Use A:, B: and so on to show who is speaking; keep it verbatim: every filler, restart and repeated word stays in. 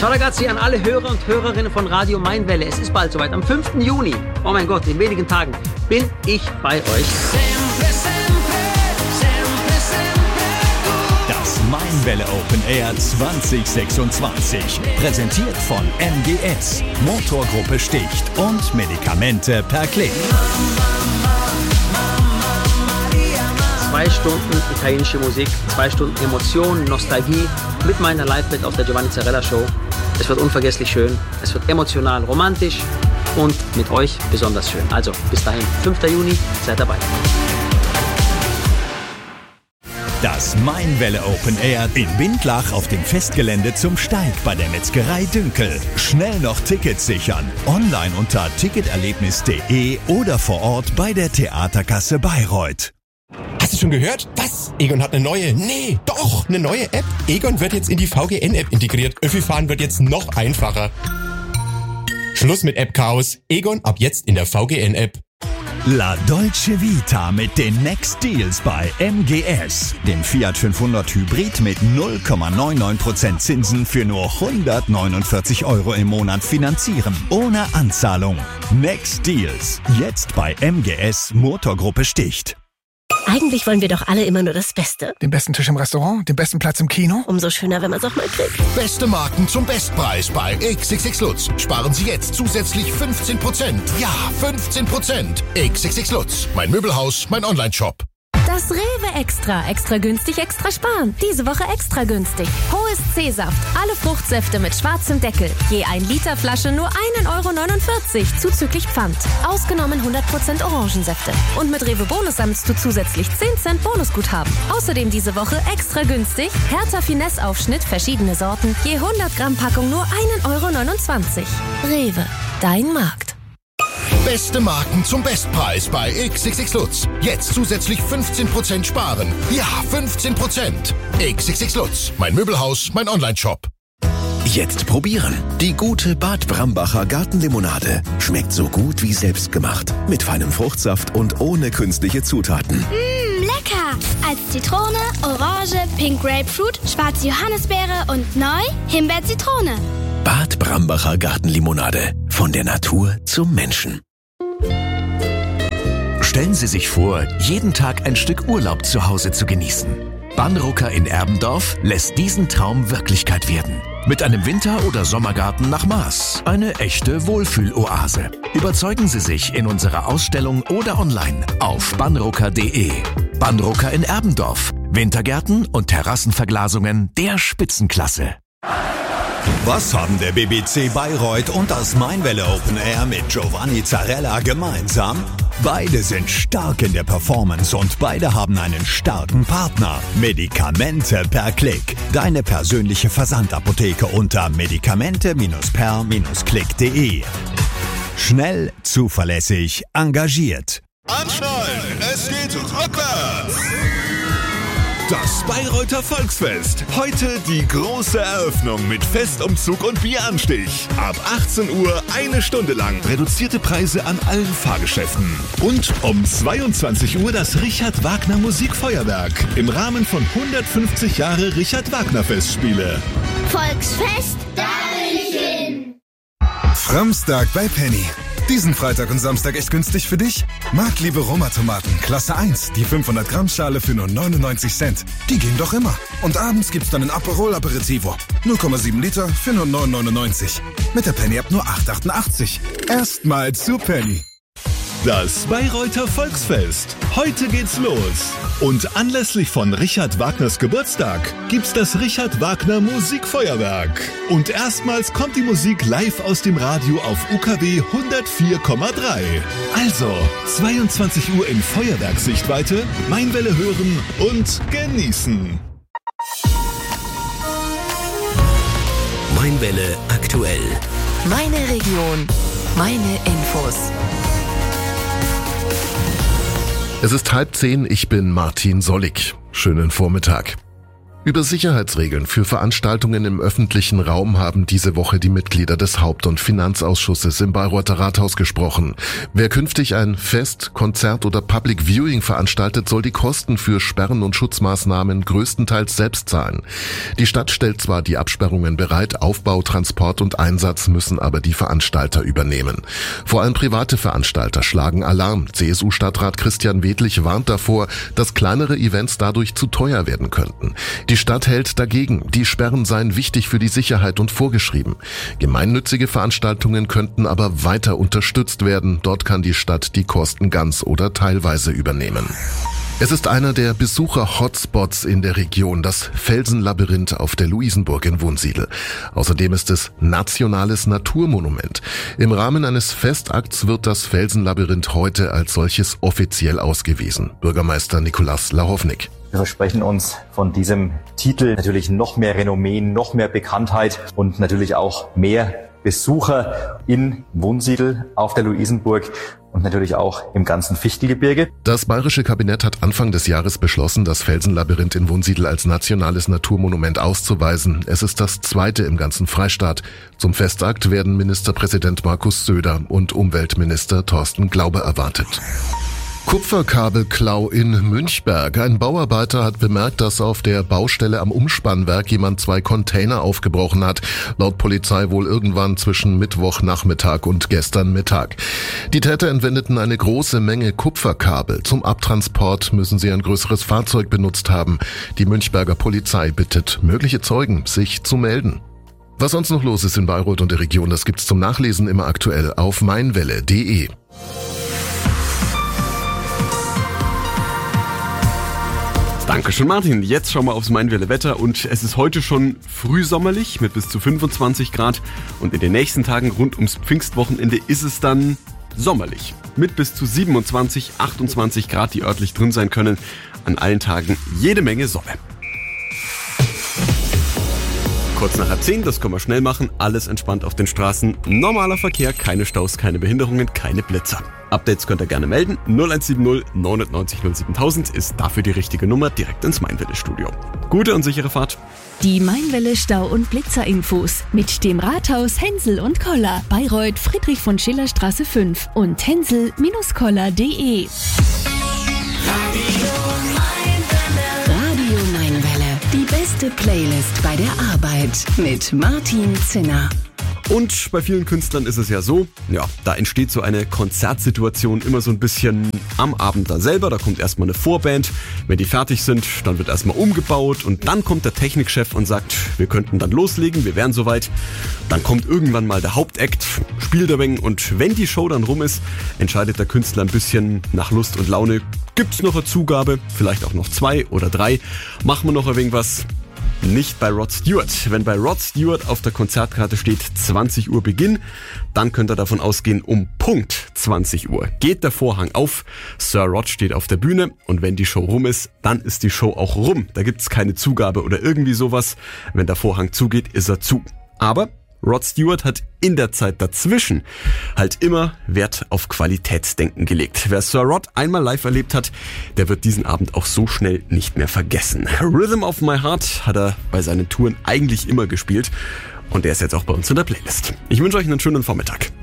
A: Ciao ragazzi an alle Hörer und Hörerinnen von Radio Mainwelle. Es ist bald soweit. Am fünften Juni, oh mein Gott, in wenigen Tagen, bin ich bei euch.
B: Das Mainwelle Open Air zwanzig sechsundzwanzig. Präsentiert von M G S, Motorgruppe Sticht und Medikamente per Klick.
A: Zwei Stunden italienische Musik, zwei Stunden Emotionen, Nostalgie mit meiner Live-Band auf der Giovanni Zarella Show. Es wird unvergesslich schön, es wird emotional, romantisch und mit euch besonders schön. Also bis dahin, fünften Juni, seid dabei.
B: Das Mainwelle Open Air in Bindlach auf dem Festgelände zum Steig bei der Metzgerei Dünkel. Schnell noch Tickets sichern. Online unter ticketerlebnis punkt de oder vor Ort bei der Theaterkasse Bayreuth.
C: Hast du schon gehört? Was? Egon hat eine neue, nee, doch, eine neue App. Egon wird jetzt in die V G N-App integriert. Öffi-Fahren wird jetzt noch einfacher. Schluss mit App-Chaos. Egon ab jetzt in der V G N-App.
B: La Dolce Vita mit den Next Deals bei M G S. Dem Fiat fünfhundert Hybrid mit null Komma neunundneunzig Prozent Zinsen für nur hundertneunundvierzig Euro im Monat finanzieren. Ohne Anzahlung. Next Deals. Jetzt bei M G S Motorgruppe Sticht.
D: Eigentlich wollen wir doch alle immer nur das Beste.
E: Den besten Tisch im Restaurant, den besten Platz im Kino.
D: Umso schöner, wenn man es auch mal kriegt.
F: Beste Marken zum Bestpreis bei X X X Lutz. Sparen Sie jetzt zusätzlich fünfzehn Prozent. Ja, fünfzehn Prozent. X X X Lutz. Mein Möbelhaus, mein Online-Shop.
G: Das Rewe Extra. Extra günstig, extra sparen. Diese Woche extra günstig. Hohes C-Saft. Alle Fruchtsäfte mit schwarzem Deckel. Je ein Liter Flasche nur ein Euro neunundvierzig. Zuzüglich Pfand. Ausgenommen hundert Prozent Orangensäfte. Und mit Rewe Bonus sammelst du zusätzlich zehn Cent Bonusguthaben. Außerdem diese Woche extra günstig. Hertha Finesse Aufschnitt, verschiedene Sorten. Je hundert Gramm Packung nur ein Euro neunundzwanzig. Rewe. Dein Markt.
F: Beste Marken zum Bestpreis bei X X X Lutz. Jetzt zusätzlich fünfzehn Prozent sparen. Ja, fünfzehn Prozent. X X X Lutz. Mein Möbelhaus, mein Online-Shop.
H: Jetzt probieren. Die gute Bad Brambacher Gartenlimonade. Schmeckt so gut wie selbst gemacht. Mit feinem Fruchtsaft und ohne künstliche Zutaten.
I: Mmm, lecker. Als Zitrone, Orange, Pink Grapefruit, schwarze Johannisbeere und neu Himbeer-Zitrone.
H: Bad Brambacher Gartenlimonade. Von der Natur zum Menschen. Stellen Sie sich vor, jeden Tag ein Stück Urlaub zu Hause zu genießen. Banrucker in Erbendorf lässt diesen Traum Wirklichkeit werden. Mit einem Winter- oder Sommergarten nach Maß. Eine echte Wohlfühloase. Überzeugen Sie sich in unserer Ausstellung oder online auf banrucker punkt de. Banrucker in Erbendorf. Wintergärten und Terrassenverglasungen der Spitzenklasse.
B: Was haben der B B C Bayreuth und das Mainwelle Open Air mit Giovanni Zarella gemeinsam? Beide sind stark in der Performance und beide haben einen starken Partner. Medikamente per Klick. Deine persönliche Versandapotheke unter medikamente per klick punkt de. Schnell, zuverlässig, engagiert.
J: Anschnallen, es geht rückwärts! Das Bayreuther Volksfest. Heute die große Eröffnung mit Festumzug und Bieranstich. Ab achtzehn Uhr eine Stunde lang. Reduzierte Preise an allen Fahrgeschäften. Und um zweiundzwanzig Uhr das Richard Wagner Musikfeuerwerk. Im Rahmen von hundertfünfzig Jahre Richard Wagner Festspiele.
I: Volksfest, da will ich hin.
K: Framstag bei Penny. Diesen Freitag und Samstag echt günstig für dich? Marktliebe Roma-Tomaten, Klasse eins, die fünfhundert Gramm Schale für nur neunundneunzig Cent. Die gehen doch immer. Und abends gibt's dann ein Aperol Aperitivo. null Komma sieben Liter für nur neun neunundneunzig. Mit der Penny-App nur acht achtundachtzig. Erstmal zu Penny.
J: Das Bayreuther Volksfest. Heute geht's los. Und anlässlich von Richard Wagners Geburtstag gibt's das Richard Wagner Musikfeuerwerk. Und erstmals kommt die Musik live aus dem Radio auf U K W hundertvier Komma drei. Also zweiundzwanzig Uhr in Feuerwerkssichtweite, Mainwelle hören und genießen.
H: Mainwelle aktuell.
G: Meine Region. Meine Infos.
L: Es ist halb zehn, ich bin Martin Sollig. Schönen Vormittag. Über Sicherheitsregeln für Veranstaltungen im öffentlichen Raum haben diese Woche die Mitglieder des Haupt- und Finanzausschusses im Bayreuther Rathaus gesprochen. Wer künftig ein Fest, Konzert oder Public Viewing veranstaltet, soll die Kosten für Sperren- und Schutzmaßnahmen größtenteils selbst zahlen. Die Stadt stellt zwar die Absperrungen bereit, Aufbau, Transport und Einsatz müssen aber die Veranstalter übernehmen. Vor allem private Veranstalter schlagen Alarm. C S U-Stadtrat Christian Wedlich warnt davor, dass kleinere Events dadurch zu teuer werden könnten. Die Stadt hält dagegen, die Sperren seien wichtig für die Sicherheit und vorgeschrieben. Gemeinnützige Veranstaltungen könnten aber weiter unterstützt werden. Dort kann die Stadt die Kosten ganz oder teilweise übernehmen. Es ist einer der Besucher-Hotspots in der Region, das Felsenlabyrinth auf der Luisenburg in Wunsiedel. Außerdem ist es nationales Naturmonument. Im Rahmen eines Festakts wird das Felsenlabyrinth heute als solches offiziell ausgewiesen. Bürgermeister Nikolaus Lahovnik.
M: Wir versprechen uns von diesem Titel natürlich noch mehr Renommee, noch mehr Bekanntheit und natürlich auch mehr Besucher in Wunsiedel auf der Luisenburg und natürlich auch im ganzen Fichtelgebirge.
L: Das bayerische Kabinett hat Anfang des Jahres beschlossen, das Felsenlabyrinth in Wunsiedel als nationales Naturmonument auszuweisen. Es ist das zweite im ganzen Freistaat. Zum Festakt werden Ministerpräsident Markus Söder und Umweltminister Thorsten Glaube erwartet. Kupferkabelklau in Münchberg. Ein Bauarbeiter hat bemerkt, dass auf der Baustelle am Umspannwerk jemand zwei Container aufgebrochen hat. Laut Polizei wohl irgendwann zwischen Mittwochnachmittag und gestern Mittag. Die Täter entwendeten eine große Menge Kupferkabel. Zum Abtransport müssen sie ein größeres Fahrzeug benutzt haben. Die Münchberger Polizei bittet mögliche Zeugen, sich zu melden. Was sonst noch los ist in Bayreuth und der Region, das gibt's zum Nachlesen immer aktuell auf meinwelle punkt de.
N: Dankeschön, Martin. Jetzt schauen wir aufs Meinwelle-Wetter und es ist heute schon frühsommerlich mit bis zu fünfundzwanzig Grad und in den nächsten Tagen rund ums Pfingstwochenende ist es dann sommerlich mit bis zu siebenundzwanzig, achtundzwanzig Grad, die örtlich drin sein können. An allen Tagen jede Menge Sonne. Kurz nach halb zehn, das können wir schnell machen, alles entspannt auf den Straßen, normaler Verkehr, keine Staus, keine Behinderungen, keine Blitzer. Updates könnt ihr gerne melden, null eins sieben null neun neun null siebentausend ist dafür die richtige Nummer, direkt ins Meinwelle-Studio. Gute und sichere Fahrt.
O: Die Meinwelle Stau- und Blitzer-Infos mit dem Rathaus Hensel und Koller, Bayreuth Friedrich von Schiller Straße fünf und hensel Bindestrich koller punkt de.
P: Radio Meinwelle, die beste Playlist bei der Arbeit mit Martin Zinner.
N: Und bei vielen Künstlern ist es ja so, ja, da entsteht so eine Konzertsituation immer so ein bisschen am Abend da selber. Da kommt erstmal eine Vorband, wenn die fertig sind, dann wird erstmal umgebaut und dann kommt der Technikchef und sagt, wir könnten dann loslegen, wir wären soweit. Dann kommt irgendwann mal der Hauptakt, spielt ein wenig und wenn die Show dann rum ist, entscheidet der Künstler ein bisschen nach Lust und Laune. Gibt's noch eine Zugabe, vielleicht auch noch zwei oder drei, machen wir noch ein wenig was. Nicht bei Rod Stewart. Wenn bei Rod Stewart auf der Konzertkarte steht zwanzig Uhr Beginn, dann könnt ihr davon ausgehen, um Punkt zwanzig Uhr geht der Vorhang auf, Sir Rod steht auf der Bühne und wenn die Show rum ist, dann ist die Show auch rum. Da gibt's keine Zugabe oder irgendwie sowas. Wenn der Vorhang zugeht, ist er zu. Aber Rod Stewart hat in der Zeit dazwischen halt immer Wert auf Qualitätsdenken gelegt. Wer Sir Rod einmal live erlebt hat, der wird diesen Abend auch so schnell nicht mehr vergessen. Rhythm of My Heart hat er bei seinen Touren eigentlich immer gespielt und der ist jetzt auch bei uns in der Playlist. Ich wünsche euch einen schönen Vormittag.